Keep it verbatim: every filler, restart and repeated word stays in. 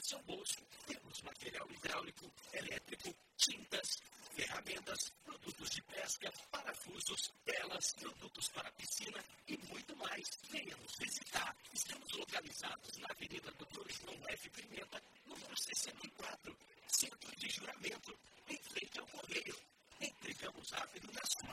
seu bolso. Temos material hidráulico, elétrico, tintas, ferramentas, produtos de pesca, parafusos, telas, produtos para piscina e muito mais. Venha nos visitar. Estamos localizados na Avenida doutor João F. Pimenta, número sessenta e quatro, Centro de Juramento, em frente ao Correio. Entregamos rápido na sua